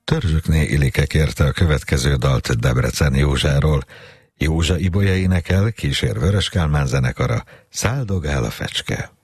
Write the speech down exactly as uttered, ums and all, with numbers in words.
Törzsükné Ilike kérte a következő dalt Debrecen Józsáról. Józsa Ibolya énekel, kísér Vörös Kálmán zenekara, Száldogál a fecske.